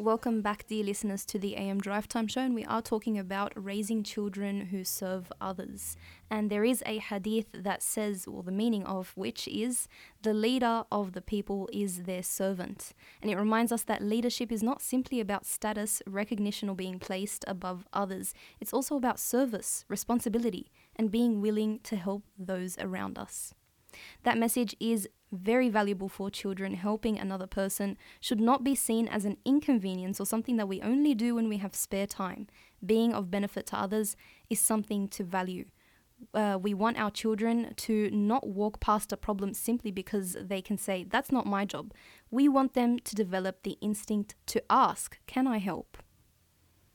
Welcome back, dear listeners, to the AM Drive Time Show, and we are talking about raising children who serve others. And there is a hadith that says, or the meaning of which is, the leader of the people is their servant. And it reminds us that leadership is not simply about status, recognition, or being placed above others. It's also about service, responsibility, and being willing to help those around us. That message is very valuable for children. Helping another person should not be seen as an inconvenience or something that we only do when we have spare time. Being of benefit to others is something to value. We want our children to not walk past a problem simply because they can say, that's not my job. We want them to develop the instinct to ask, can I help?